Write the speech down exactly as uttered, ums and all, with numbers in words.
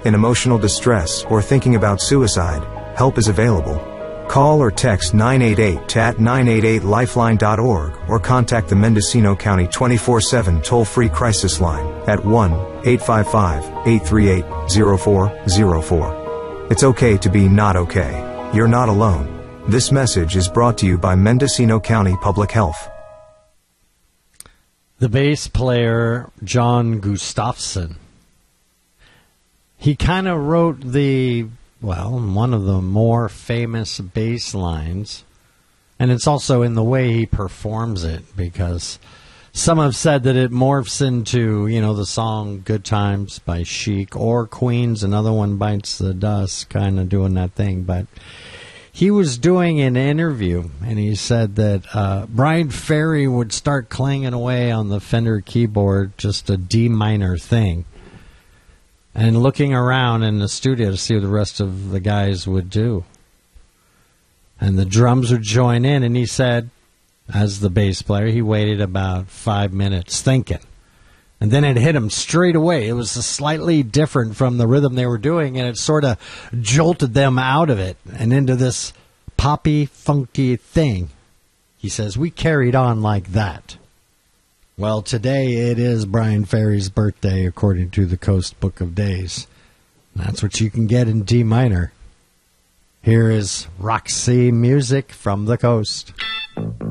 In emotional distress or thinking about suicide, help is available. Call or text nine eight eight T A T nine eight eight lifeline dot org or contact the Mendocino County twenty-four seven toll-free crisis line at one eight five five, eight three eight, zero four zero four. It's okay to be not okay. You're not alone. This message is brought to you by Mendocino County Public Health. The bass player, John Gustafson, he kind of wrote the, well, one of the more famous bass lines, and it's also in the way he performs it, because some have said that it morphs into, you know, the song Good Times by Chic, or Queen's Another One Bites the Dust, kind of doing that thing. But he was doing an interview, and he said that uh, Bryan Ferry would start clanging away on the Fender keyboard, just a D minor thing, and looking around in the studio to see what the rest of the guys would do. And the drums would join in, and he said, as the bass player, he waited about five minutes thinking. And then it hit him straight away. It was slightly different from the rhythm they were doing, and it sort of jolted them out of it and into this poppy, funky thing. He says, we carried on like that. Well, today it is Bryan Ferry's birthday, according to the Coast Book of Days. That's what you can get in D minor. Here is Roxy music from the coast.